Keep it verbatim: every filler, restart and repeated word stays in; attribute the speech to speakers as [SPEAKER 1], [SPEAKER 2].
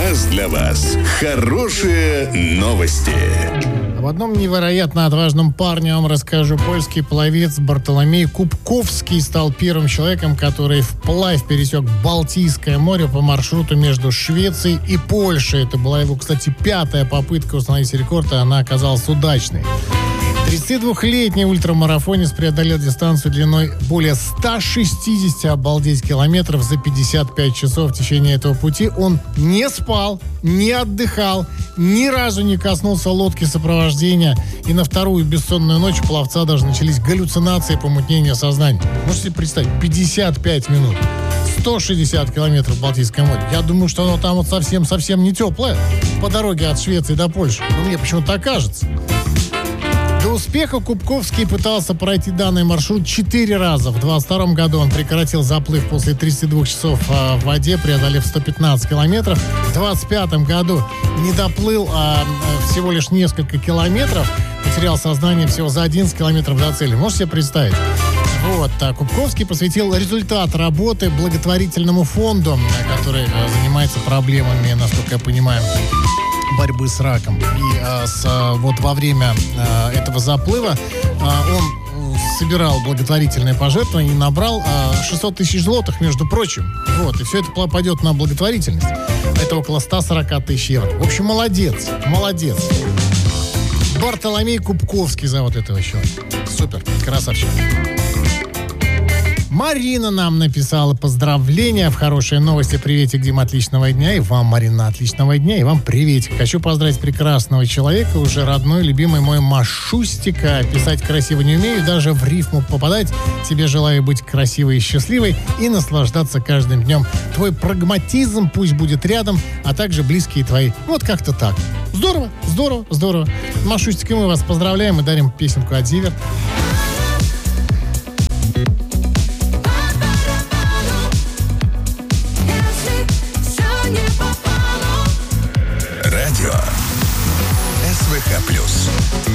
[SPEAKER 1] раз для вас хорошие новости.
[SPEAKER 2] Об одном невероятно отважном парне я вам расскажу. Польский пловец Бартоломей Кубковский стал первым человеком, который вплавь пересек Балтийское море по маршруту между Швецией и Польшей. Это была его, кстати, пятая попытка установить рекорд, и она оказалась удачной. тридцатидвухлетний ультрамарафонец преодолел дистанцию длиной более ста шестидесяти обалдеть километров за пятьдесят пять часов. В течение этого пути он не спал, не отдыхал, ни разу не коснулся лодки сопровождения. И на вторую бессонную ночь у пловца даже начались галлюцинации, помутнение сознания. Можете себе представить, пятьдесят пять минут, сто шестьдесят километров в Балтийское море. Я думаю, что оно там вот совсем-совсем не теплое по дороге от Швеции до Польши. Но мне почему-то так кажется. До успеха Кубковский пытался пройти данный маршрут четыре раза. В двадцать втором году он прекратил заплыв после тридцати двух часов в воде, преодолев сто пятнадцать километров. В двадцать пятом году не доплыл, а всего лишь несколько километров. Потерял сознание всего за одиннадцать километров до цели. Можете себе представить? Вот, а Кубковский посвятил результат работы благотворительному фонду, который занимается проблемами, насколько я понимаю, борьбы с раком. И а, с, а, вот во время а, этого заплыва а, он собирал благотворительные пожертвования и набрал а, шестьсот тысяч злотых, между прочим. Вот, и все это пойдет на благотворительность. Это около ста сорока тысяч евро. В общем, молодец, молодец. Бартоломей Кубковский зовут этого человека. Супер, красавчик. Марина нам написала поздравления в хорошие новости. Приветик, Дим, отличного дня. И вам, Марина, отличного дня. И вам приветик. Хочу поздравить прекрасного человека, уже родной, любимый мой Машустика. Писать красиво не умею, даже в рифму попадать. Тебе желаю быть красивой и счастливой и наслаждаться каждым днем. Твой прагматизм пусть будет рядом, а также близкие твои. Вот как-то так. Здорово, здорово, здорово. Машустика, мы вас поздравляем и дарим песенку от Зиверт.
[SPEAKER 1] Радио СВХ плюс.